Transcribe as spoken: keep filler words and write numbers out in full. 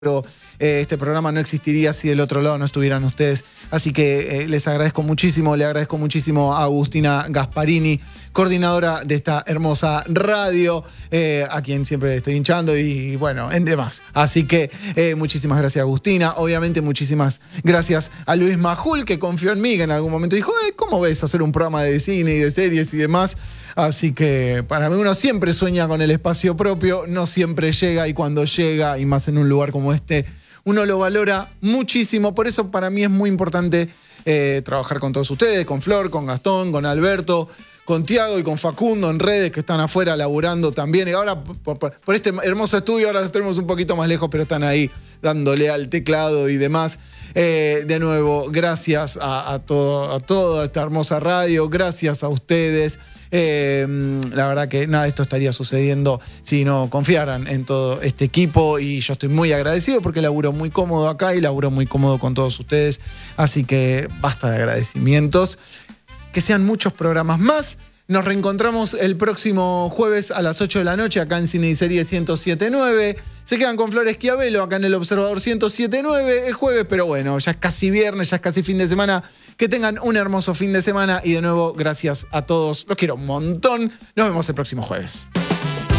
Pero eh, este programa no existiría si del otro lado no estuvieran ustedes. Así que eh, les agradezco muchísimo, le agradezco muchísimo a Agustina Gasparini, coordinadora de esta hermosa radio, eh, a quien siempre estoy hinchando y bueno, en demás. Así que eh, muchísimas gracias, Agustina. Obviamente muchísimas gracias a Luis Majul, que confió en mí, que en algún momento dijo, eh, ¿cómo ves hacer un programa de cine y de series y demás? Así que para mí uno siempre sueña con el espacio propio, no siempre llega, y cuando llega, y más en un lugar como este, uno lo valora muchísimo. Por eso para mí es muy importante eh, trabajar con todos ustedes, con Flor, con Gastón, con Alberto, con Tiago y con Facundo en redes, que están afuera laburando también. Y ahora por, por, por este hermoso estudio, ahora los tenemos un poquito más lejos, pero están ahí dándole al teclado y demás. Eh, de nuevo, gracias a, a, todo, a toda esta hermosa radio, gracias a ustedes. Eh, la verdad que nada de esto estaría sucediendo si no confiaran en todo este equipo, y yo estoy muy agradecido porque laburo muy cómodo acá y laburo muy cómodo con todos ustedes. Así que basta de agradecimientos. Que sean muchos programas más. Nos reencontramos el próximo jueves a las ocho de la noche acá en Cine y Serie ciento siete punto nueve. Se quedan con Flor Schiavello acá en El Observador ciento siete punto nueve. Es jueves, pero bueno, ya es casi viernes, ya es casi fin de semana. Que tengan un hermoso fin de semana y de nuevo, gracias a todos. Los quiero un montón. Nos vemos el próximo jueves.